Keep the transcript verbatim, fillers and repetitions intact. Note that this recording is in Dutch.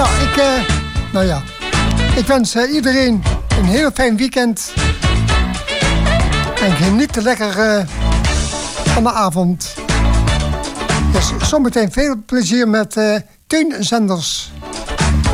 Nou, ik, uh, nou ja, ik wens uh, iedereen een heel fijn weekend. En geniet lekker uh, van de avond. Dus zometeen veel plezier met uh, Teun Zenders.